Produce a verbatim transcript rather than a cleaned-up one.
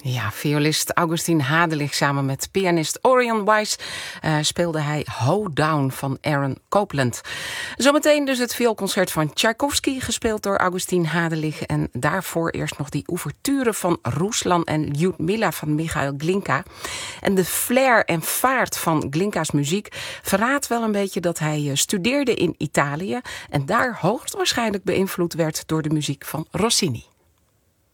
Ja, violist Augustin Hadelich samen met pianist Orion Weiss uh, speelde hij Ho Down van Aaron Copland. Zometeen dus het vioolconcert van Tchaikovsky, gespeeld door Augustin Hadelich. En daarvoor eerst nog die ouverture van Ruslan en Lyudmila van Michail Glinka. En de flair en vaart van Glinka's muziek verraadt wel een beetje dat hij studeerde in Italië en daar hoogstwaarschijnlijk beïnvloed werd door de muziek van Rossini.